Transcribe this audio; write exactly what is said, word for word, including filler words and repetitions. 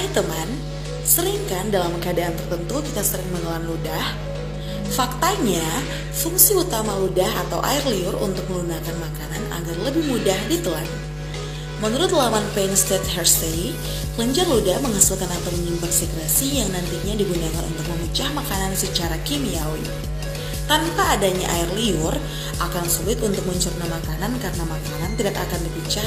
Hai teman, sering kan dalam keadaan tertentu kita sering menelan ludah? Faktanya, fungsi utama ludah atau air liur untuk melunakkan makanan agar lebih mudah ditelan. Menurut laman Penn State Hersey, kelenjar ludah menghasilkan apel menyimpan sekresi yang nantinya digunakan untuk memecah makanan secara kimiawi. Tanpa adanya air liur, akan sulit untuk mencerna makanan karena makanan tidak akan dipecah